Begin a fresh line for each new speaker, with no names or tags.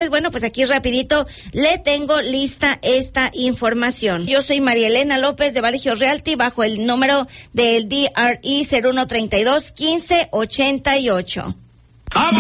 Bueno, pues aquí rapidito le tengo lista esta información. Yo soy María Elena López de Valigio Realty bajo el número del DRE 0132 1588.